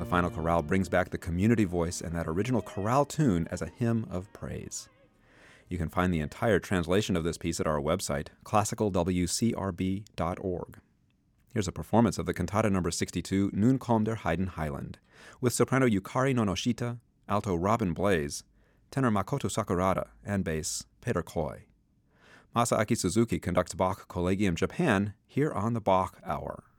The final chorale brings back the community voice and that original chorale tune as a hymn of praise. You can find the entire translation of this piece at our website, classicalwcrb.org. Here's a performance of the cantata number 62, Nun komm der Heiden Heiland, with soprano Yukari Nonoshita, alto Robin Blaze, tenor Makoto Sakurada, and bass Peter Koi. Masaaki Suzuki conducts Bach Collegium Japan here on the Bach Hour.